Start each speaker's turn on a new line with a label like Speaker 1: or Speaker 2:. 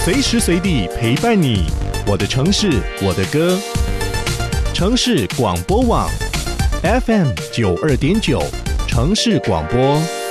Speaker 1: 随时随地陪伴你。我的城市，我的歌。城市广播网 FM 92.9，城市广播。